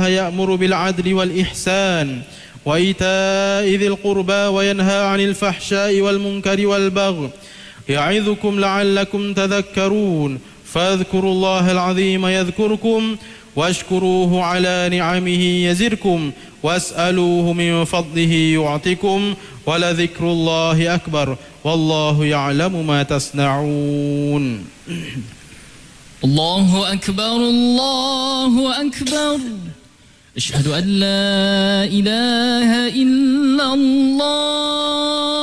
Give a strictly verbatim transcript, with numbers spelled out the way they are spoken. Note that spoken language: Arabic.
الله يأمر بالعدل والإحسان وإيتاء ذي القربى وينهى عن الفحشاء والمنكر والبغي يعظكم لعلكم تذكرون فاذكروا الله العظيم يذكركم واشكروه على نعمه يزدكم واسألوه من فضله يعطكم ولذكر الله أكبر والله يعلم ما تصنعون. الله أكبر الله أكبر أشهد أن لا إله إلا الله